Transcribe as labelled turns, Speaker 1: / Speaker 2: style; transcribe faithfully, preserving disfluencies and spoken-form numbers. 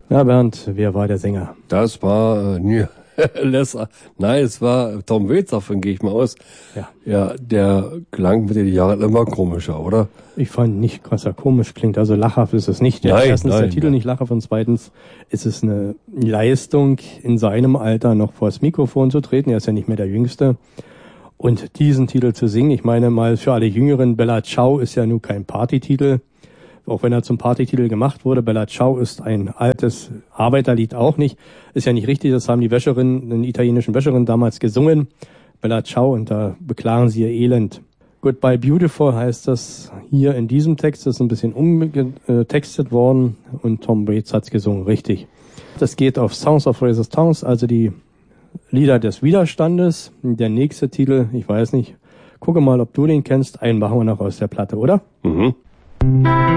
Speaker 1: Ja, Bernd, wer war der Sänger?
Speaker 2: Das war äh, New Lesser. Nein, es war Tom Waits, davon gehe ich mal aus.
Speaker 1: Ja.
Speaker 2: Ja, der klang mit den Jahren immer komischer, oder?
Speaker 1: Ich fand nicht, was er komisch klingt. Also lachhaft ist es nicht. Der,
Speaker 2: Nein,
Speaker 1: erstens
Speaker 2: nein,
Speaker 1: ist der Titel
Speaker 2: nein.
Speaker 1: nicht lachhaft und zweitens ist es eine Leistung, in seinem Alter noch vors Mikrofon zu treten. Er ist ja nicht mehr der Jüngste. Und diesen Titel zu singen, ich meine mal für alle Jüngeren, Bella Ciao ist ja nun kein Partytitel. Auch wenn er zum Partytitel gemacht wurde, Bella Ciao ist ein altes Arbeiterlied auch nicht. Ist ja nicht richtig, das haben die Wäscherinnen, den italienischen Wäscherinnen damals gesungen. Bella Ciao, und da beklagen sie ihr Elend. Goodbye Beautiful heißt das hier in diesem Text, das ist ein bisschen umgetextet worden und Tom Waits hat's gesungen, richtig. Das geht auf Songs of Resistance, also die Lieder des Widerstandes. Der nächste Titel, ich weiß nicht, gucke mal, ob du den kennst, einen machen wir noch aus der Platte, oder?
Speaker 2: Mhm.